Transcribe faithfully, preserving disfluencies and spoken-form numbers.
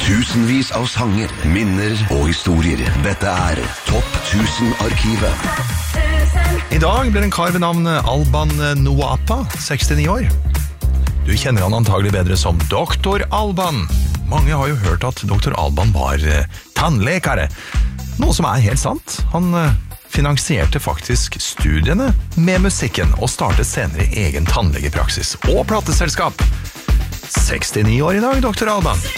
Tusenvis av sanger, minner og historier. Dette er Topp tusen-arkivet. I dag blir en kar ved navn Alban Nuapa, sekstini år. Du kjenner han antagelig bedre som doktor Alban. Mange har jo hørt at doktor Alban var tannlekare. Noe som er helt sant. Han finansierte faktisk studiene med musikken og startet senere egen tannlegepraksis og plateselskap. sekstini år i dag, doktor Alban.